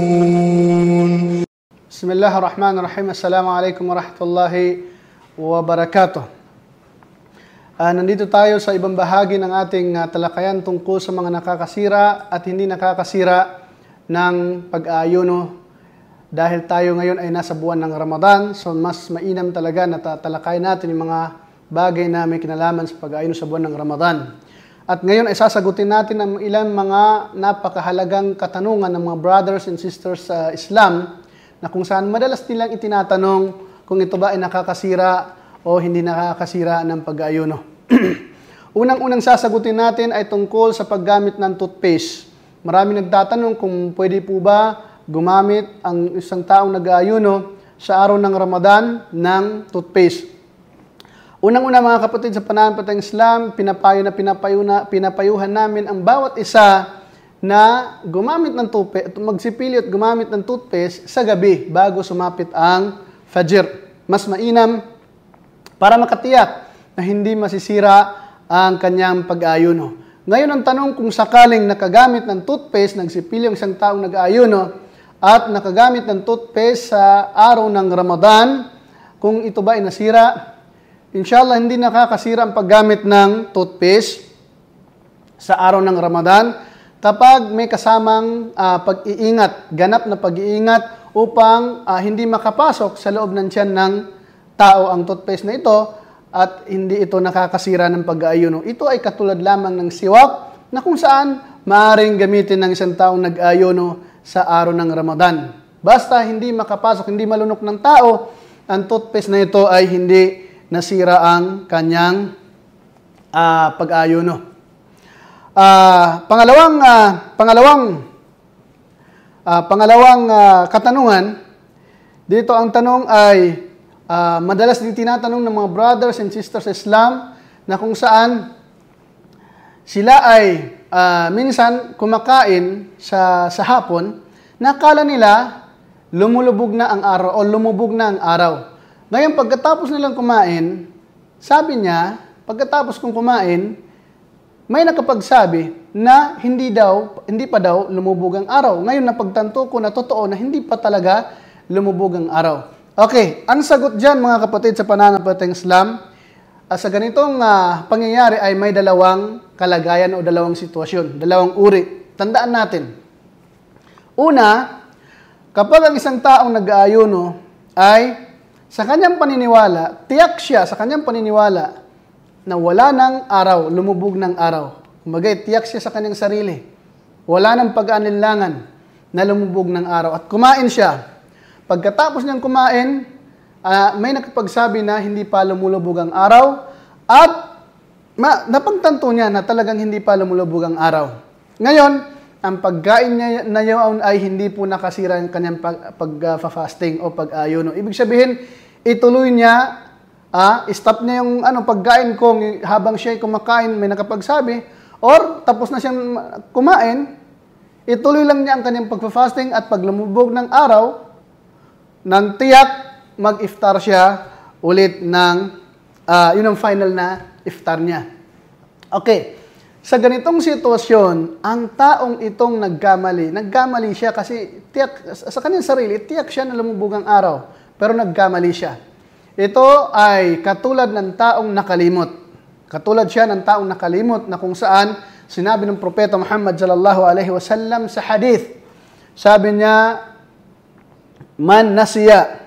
Bismillahirrahmanirrahim. Assalamualaikum warahmatullahi wabarakatuh. Nandito tayo sa ibang bahagi ng ating talakayan tungkol sa mga nakakasira at hindi nakakasira ng pag-aayuno. Dahil tayo ngayon ay nasa buwan ng Ramadan, so mas mainam talaga na tatalakayin natin yung mga bagay na may kinalaman sa pag-aayuno sa buwan ng Ramadan. At ngayon ay sasagutin natin ang ilang mga napakahalagang katanungan ng mga brothers and sisters sa Islam na kung saan madalas nilang itinatanong kung ito ba ay nakakasira o hindi nakakasira ng pag-aayuno. Unang-unang sasagutin natin ay tungkol sa paggamit ng toothpaste. Marami nagtatanong kung pwede po ba gumamit ang isang taong nag-aayuno sa araw ng Ramadan ng toothpaste. Unang-una mga kapatid sa pananampalatayang Islam, pinapayuhan namin ang bawat isa na gumamit ng toothpaste, magsipili at gumamit ng toothpaste sa gabi bago sumapit ang Fajr. Mas mainam para makatiyak na hindi masisira ang kanyang pag-aayuno. Ngayon ang tanong kung sakaling nakagamit ng toothpaste, nagsipili ang isang taong nag-aayuno at nakagamit ng toothpaste sa araw ng Ramadan, kung ito ba ay nasira, inshallah hindi nakakasira ang paggamit ng toothpaste sa araw ng Ramadan kapag may kasamang pag-iingat, ganap na pag-iingat upang hindi makapasok sa loob ng tiyan ng tao ang toothpaste na ito at hindi ito nakakasira ng pag-aayuno. Ito ay katulad lamang ng siwak na kung saan maaaring gamitin ng isang taong nag-aayuno sa araw ng Ramadan. Basta hindi makapasok, hindi malunok ng tao, ang toothpaste na ito ay hindi nasira ang kanyang pag-aayuno. Pangalawang katanungan, dito ang tanong ay madalas din tinatanong ng mga brothers and sisters sa Islam na kung saan sila ay minsan kumakain sa hapon, nakala nila lumulubog na ang araw o lumubog na ang araw. Ngayon pagkatapos nilang kumain, sabi niya, pagkatapos kong kumain, may nakapagsabi na hindi pa daw lumubog ang araw. Ngayon napagtanto ko na totoo na hindi pa talaga lumubog ang araw. Okay, ang sagot dyan mga kapatid sa pananampalatayang Islam, sa ganitong pangyayari ay may dalawang kalagayan o dalawang sitwasyon, dalawang uri. Tandaan natin. Una, kapag ang isang taong nag-aayuno ay sa kanyang paniniwala, tiyak siya sa kanyang paniniwala na wala ng araw, lumubog ng araw. Kumbaga, tiyak siya sa kanyang sarili. Wala ng pag-aalinlangan na lumubog ng araw. At kumain siya. Pagkatapos niyang kumain, may nakapagsabi na hindi pa lumulubog ang araw at napagtanto niya na talagang hindi pa lumulubog ang araw. Ngayon, ang pagkain niya na yun ay hindi po nakasira ang kanyang pag-fasting o pag-ayuno. Ibig sabihin, ituloy niya, stop niya yung pagkain ko habang siya kumakain, may nakapagsabi, or tapos na siyang kumain, ituloy lang niya ang kanyang pag-fasting at pag lumubog ng araw, nang tiyak, mag-iftar siya ulit ng, yun ang final na iftar niya. Okay, sa ganitong sitwasyon, ang taong itong nagkamali siya kasi tiyak, sa kanyang sarili, tiyak siya na lumubog ang araw, pero nagkamali siya. Ito ay katulad ng taong nakalimot. Katulad siya ng taong nakalimot na kung saan sinabi ng Propeta Muhammad sallallahu alaihi wasallam sa hadith. Sabi niya, Man nasiya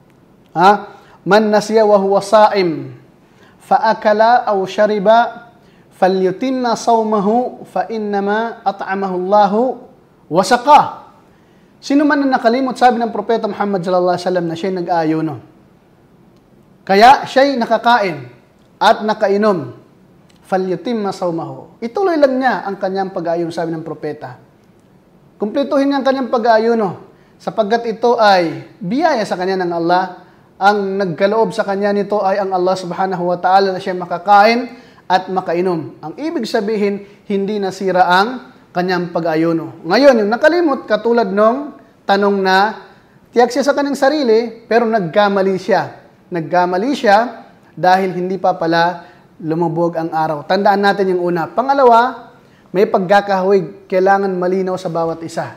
wa huwa sa'im fa akala aw shariba falyutimma sawmahu fa innama at'amahu Allahu wa saqah. Sino man na nakalimot, sabi ng Propeta Muhammad sallallahu alaihi wasallam, na siya'y nag-aayuno. Kaya siya'y nakakain at nakainom. Falyutimma sawmahu. Ituloy lang niya ang kanyang pag-aayuno, sabi ng Propeta. Kumpletuhin niya ang kanyang pag-aayuno sapagkat ito ay biyaya sa kanya ng Allah. Ang nagkaloob sa kanya nito ay ang Allah subhanahu wa ta'ala na siya makakain at makainom. Ang ibig sabihin, hindi nasira ang kanyang pag-ayuno. Ngayon, yung nakalimot, katulad nung tanong na tiyak siya sa kanyang sarili, pero nagkamali siya. Nagkamali siya dahil hindi pa pala lumubog ang araw. Tandaan natin yung una. Pangalawa, may pagkakahawig. Kailangan malinaw sa bawat isa.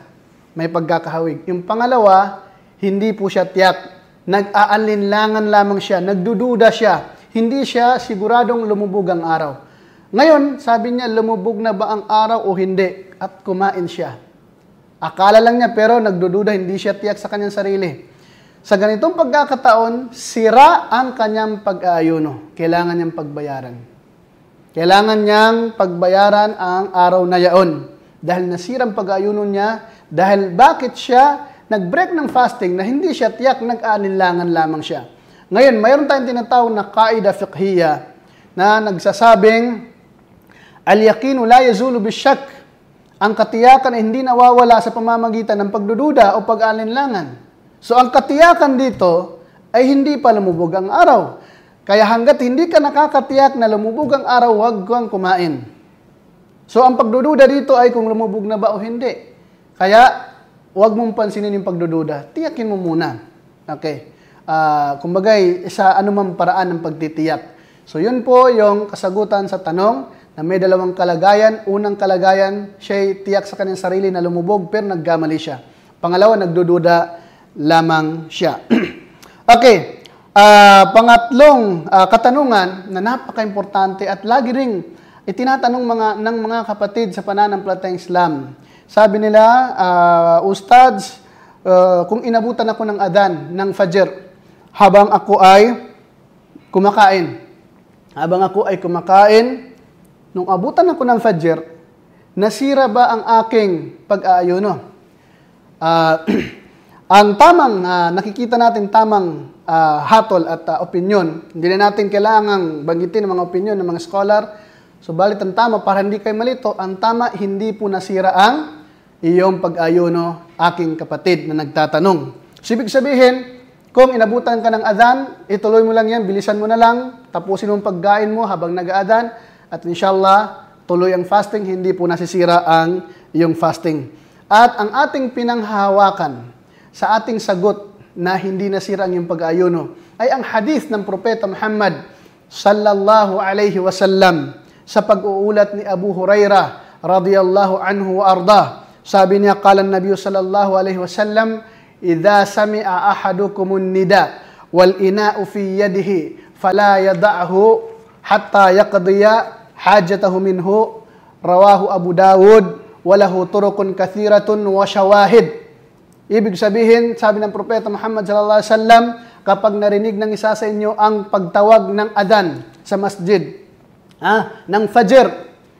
may pagkakahawig. Yung pangalawa, hindi po siya tiyak. Nag-aalinlangan lamang siya, nagdududa siya. Hindi siya siguradong lumubog ang araw. Ngayon, sabi niya, lumubog na ba ang araw o hindi? At kumain siya. Akala lang niya pero nagdududa, hindi siya tiyak sa kanyang sarili. Sa ganitong pagkakataon, sira ang kanyang pag-aayuno. Kailangan niyang pagbayaran. Kailangan niyang pagbayaran ang araw na yaon. Dahil nasirang pag-aayuno niya, dahil bakit siya nag-break ng fasting na hindi siya tiyak, nag-aalinlangan lamang siya. Ngayon, mayroon tayong tinatawag na qaida fiqhiyya na nagsasabing, al-yaqinu la yazulu bisyak. Ang katiyakan ay hindi nawawala sa pamamagitan ng pagdududa o pag-aalinlangan. So, ang katiyakan dito ay hindi pa lumubog ang araw. Kaya hanggat hindi ka nakakatiyak na lumubog ang araw, huwag kang kumain. So, ang pagdududa dito ay kung lumubog na ba o hindi. Kaya, huwag mong pansinin yung pagdududa. Tiyakin mo muna. Okay. Kumbagay, sa anumang paraan ng pagtitiyak. So, yun po yung kasagutan sa tanong na may dalawang kalagayan. Unang kalagayan, siya'y tiyak sa kanyang sarili na lumubog pero nagkamali siya. Pangalawa, nagdududa lamang siya. Okay. Pangatlong katanungan na napaka-importante at lagi ring itinatanong ng mga kapatid sa pananampalatayang Islam. Sabi nila, Ustads, kung inabutan ako ng adhan ng Fajr habang ako ay kumakain. Nung abutan ako ng Fajr, nasira ba ang aking pag-aayuno? Ang tamang, nakikita natin tamang hatol at opinion. Hindi na natin kailangang banggitin ang mga opinion ng mga scholar. So, balit ang tama, para hindi kayo malito, ang tama, hindi po nasira ang iyong pag-ayuno, aking kapatid na nagtatanong. So, ibig sabihin, kung inabutan ka ng adhan, ituloy mo lang yan, bilisan mo na lang, tapusin mo ang pagkain mo habang nag-aadhan, at inshallah, tuloy ang fasting, hindi po nasisira ang iyong fasting. At ang ating pinanghahawakan sa ating sagot na hindi nasira ang iyong pag-ayuno ay ang hadith ng Propeta Muhammad sallallahu alaihi wasallam sa pag-uulat ni Abu Hurairah radiyallahu anhu wa arda. Sabi niya, qala an-nabiy sallallahu alaihi wasallam, idza sami'a ahadukumun nida wal ina'u fi yadihi fala yad'ahu hatta yaqdiya hajatahu minhu, rawahu Abu Dawud wa lahu turuqun kathiratun wa shawahid. Ibig sabihin, sabi ng Propeta Muhammad sallallahu alaihi wasallam, kapag narinig ng isa sa inyo ang pagtawag ng adhan sa masjid, ng Fajr,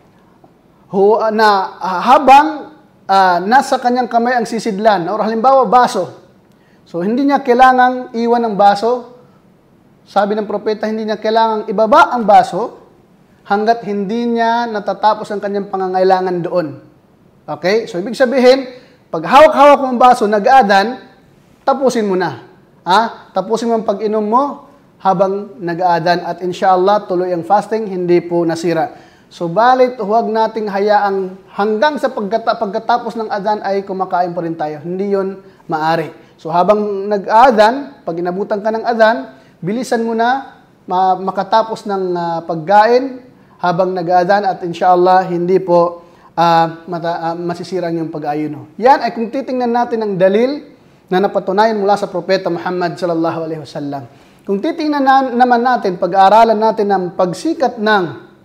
na habang nasa kanyang kamay ang sisidlan, or halimbawa baso. So, hindi niya kailangang iwan ang baso. Sabi ng propeta, hindi niya kailangang ibaba ang baso hanggat hindi niya natatapos ang kanyang pangangailangan doon. Okay? So, ibig sabihin, pag hawak-hawak mo ang baso, nag-aadan, tapusin mo na. Tapusin mo ang pag-inom mo habang nag-aadan at inshallah tuloy ang fasting, hindi po nasira. So, balit huwag nating hayaang hanggang sa pagkatapos ng adhan ay kumakain pa rin tayo. Hindi yon maari. So, habang nag-aadan, pag inabutan ka ng adhan, bilisan mo na makatapos ng pagkain habang nag-aadan at inshallah hindi po masisira yung pag-ayuno. Yan ay kung titingnan natin ang dalil na napatunayan mula sa Propeta Muhammad sallallahu alaihi wasallam. Kung titingnan naman natin, pag-aaralan natin ang pagsikat ng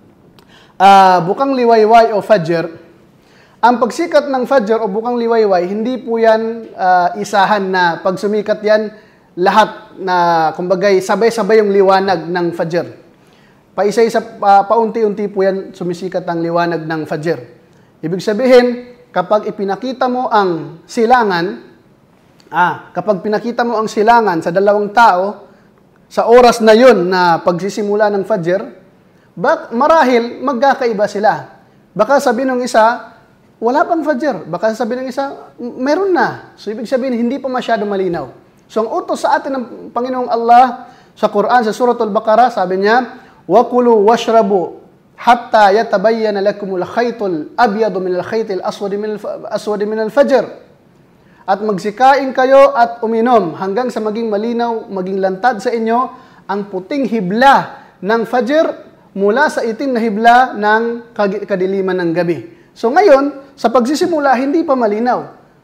bukang liwayway o Fajr, ang pagsikat ng Fajr o bukang liwayway, hindi po yan isahan na pag sumikat yan, lahat na, kumbagay, sabay-sabay yung liwanag ng Fajr. Paisa-isa, paunti-unti po yan sumisikat ang liwanag ng Fajr. Ibig sabihin, kapag ipinakita mo ang silangan, kapag pinakita mo ang silangan sa dalawang tao, sa oras na yun na pagsisimula ng Fajr, marahil magkakaiba sila. Baka sabihin ng isa, wala pang Fajr. Baka sabihin ng isa, meron na. So, ibig sabihin, hindi pa masyado malinaw. So, ang utos sa atin ng Panginoong Allah sa Quran, sa Suratul Baqarah, sabi niya, وَكُلُوا وَاشْرَبُوا حَتَّى يَتَبَيَّنَ لَكُمُ الْخَيْطُ الْأَبْيَضُ مِنَ الْخَيْطِ الْأَسْوَدِ مِنَ الْفَجْرِ. At magsikain kayo at uminom hanggang sa maging malinaw, maging lantad sa inyo ang puting hibla ng Fajr mula sa itim na hibla ng kadiliman ng gabi. So ngayon, sa pagsisimula, hindi pa malinaw.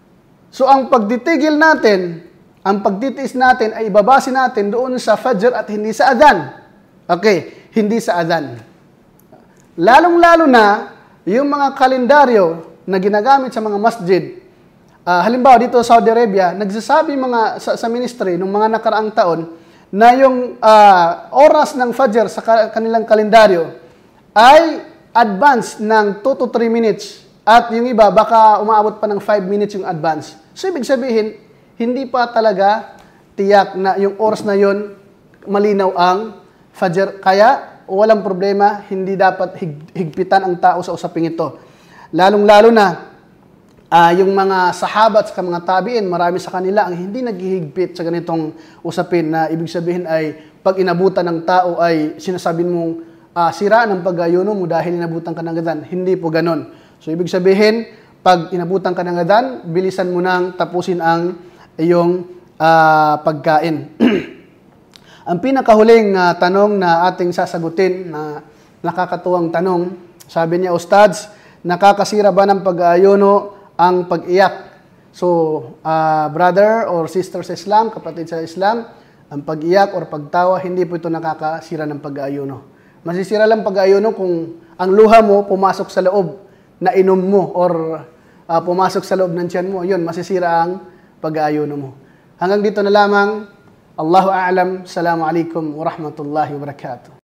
So ang pagtitigil natin, ang pagtitiis natin ay ibabase natin doon sa fajr at hindi sa adhan. Okay, hindi sa adhan. Lalong-lalo na yung mga kalendaryo na ginagamit sa mga masjid. Halimbawa dito sa Saudi Arabia, nagsasabi sa ministry nung mga nakaraang taon na yung oras ng fajr sa kanilang kalendaryo ay advance ng 2 to 3 minutes at yung iba baka umaabot pa ng 5 minutes yung advance. So ibig sabihin, hindi pa talaga tiyak na yung oras na yon malinaw ang fajr. Kaya walang problema, hindi dapat higpitan ang tao sa usaping ito. Lalong-lalo na yung mga sahabat at mga tabiin, marami sa kanila ang hindi naghihigpit sa ganitong usapin na ibig sabihin ay pag inabutan ng tao ay sinasabing mong sira ng pag-ayuno mo dahil inabutan ka ng adhan. Hindi po ganon. So ibig sabihin, pag inabutan ka ng adhan, bilisan mo nang tapusin ang iyong pagkain. Ang pinakahuling tanong na ating sasagutin na nakakatuwang tanong, sabi niya, Ustads, nakakasira ba ng pag-ayuno ang pag-iyak? So, brother or sister sa Islam, kapatid sa Islam, ang pag-iyak or pagtawa, hindi po ito nakakasira ng pag-ayuno. Masisira lang pag-ayuno kung ang luha mo pumasok sa loob na inom mo or pumasok sa loob ng tiyan mo. Yun, masisira ang pag-ayuno mo. Hanggang dito na lamang. Allahu a'lam. Assalamu alaikum wa rahmatullahi wa barakatuh.